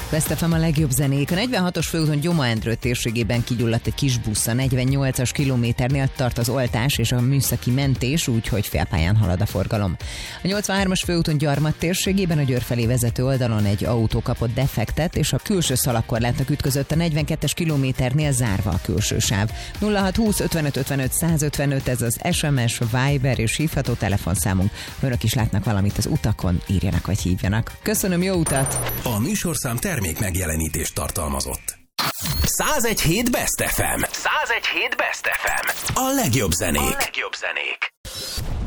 Best FM a legjobb zenék. A 46-os főúton Gyoma-Endrő térségében kigyulladt egy kis busz. A 48-as kilométernél tart az oltás és a műszaki mentés, úgyhogy félpályán halad a forgalom. A 83-as főúton Gyarmat térségében a Győr felé vezető oldalon egy autó kapott defektet, és a külső szalagkorlátnak ütközött. A 42-es kilométernél zárva a külső sáv. 0620 55 55 155, ez az SMS, Viber és hívható telefonszámunk. Önök is látnak valamit az utakon, írjanak vagy hívjanak. Köszönöm, jó utat! A műsorszám termék megjelenítést tartalmazott. 101.7 Best FM. 101.7 Best FM. A legjobb zenék.